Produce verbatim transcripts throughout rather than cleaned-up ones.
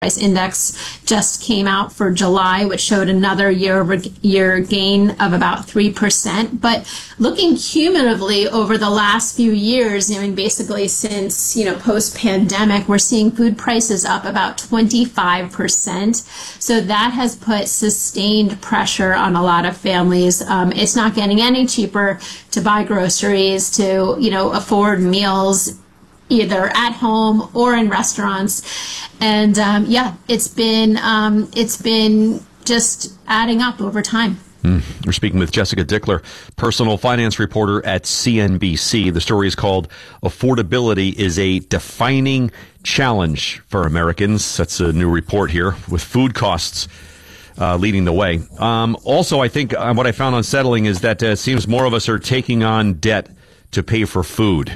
price index just came out for July, which showed another year-over-year gain of about three percent. But looking cumulatively over the last few years, I mean, basically since, you know, post-pandemic, we're seeing food prices up about twenty-five percent. So that has put sustained pressure on a lot of families. Um, it's not getting any cheaper to buy groceries, to, you know, afford meals, either at home or in restaurants. And um, yeah, it's been um, it's been just adding up over time. Mm. We're speaking with Jessica Dickler, personal finance reporter at C N B C. The story is called "Affordability is a Defining Challenge for Americans." That's a new report here, with food costs uh, leading the way. Um, also, I think uh, what I found unsettling is that uh, it seems more of us are taking on debt to pay for food.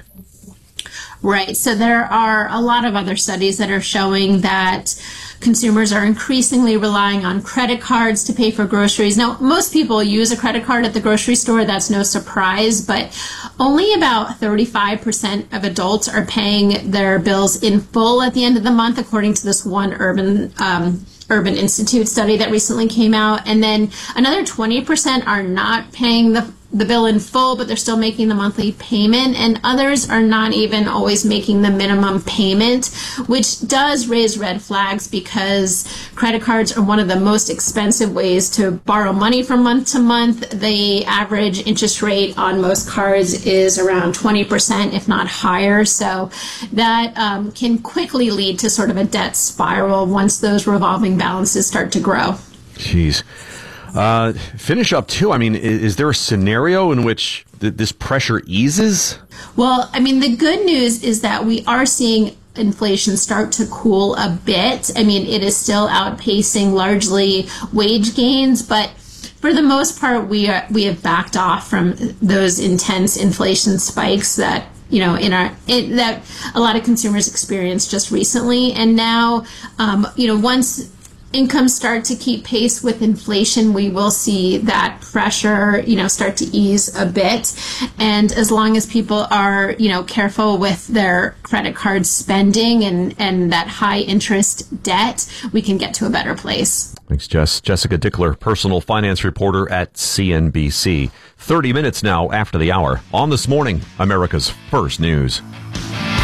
Right. So there are a lot of other studies that are showing that consumers are increasingly relying on credit cards to pay for groceries. Now, most people use a credit card at the grocery store. That's no surprise, but only about thirty-five percent of adults are paying their bills in full at the end of the month, according to this one Urban um, Urban Institute study that recently came out. And then another twenty percent are not paying the the bill in full, but they're still making the monthly payment, and others are not even always making the minimum payment, which does raise red flags because credit cards are one of the most expensive ways to borrow money from month to month. The average interest rate on most cards is around twenty percent, if not higher, so that um, can quickly lead to sort of a debt spiral once those revolving balances start to grow. Jeez. Uh, finish up too. I mean, is, is there a scenario in which th- this pressure eases? Well, I mean, the good news is that we are seeing inflation start to cool a bit. I mean, it is still outpacing largely wage gains, but for the most part, we are we have backed off from those intense inflation spikes that you know, in our in, that a lot of consumers experienced just recently, and now, um, you know, once incomes start to keep pace with inflation, we will see that pressure, you know, start to ease a bit. And as long as people are, you know, careful with their credit card spending and, and that high interest debt, we can get to a better place. Thanks, Jess. Jessica Dickler, personal finance reporter at C N B C. thirty minutes now after the hour on This Morning, America's First News.